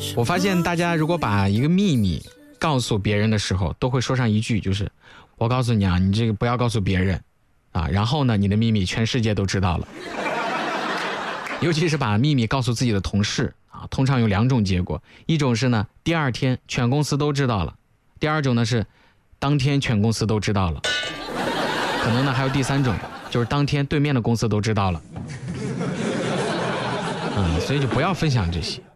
我发现大家如果把一个秘密告诉别人的时候，都会说上一句，就是我告诉你啊，你这个不要告诉别人啊，然后呢，你的秘密全世界都知道了。尤其是把秘密告诉自己的同事啊，通常有2种结果，一种是呢，第2天全公司都知道了；第2种呢是，当天全公司都知道了。可能呢还有第3种，就是当天对面的公司都知道了。所以就不要分享这些。